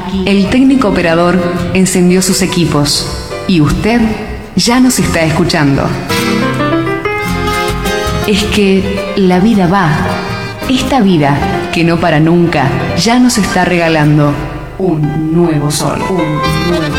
El técnico operador encendió sus equipos y usted ya nos está escuchando. Es que la vida va. Esta vida que no para nunca ya nos está regalando un nuevo sol. Un nuevo